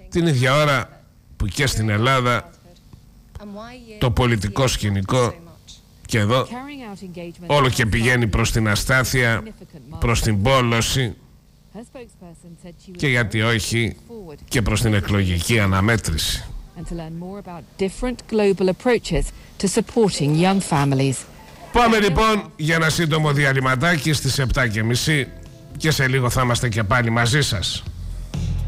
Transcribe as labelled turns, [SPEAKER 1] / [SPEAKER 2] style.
[SPEAKER 1] την ίδια ώρα που και στην Ελλάδα το πολιτικό σκηνικό και εδώ όλο και πηγαίνει προς την αστάθεια, προς την πόλωση και γιατί όχι και προς την εκλογική αναμέτρηση. Πάμε λοιπόν για ένα σύντομο διαλυματάκι στις 7:30 και σε λίγο θα είμαστε και πάλι μαζί σας.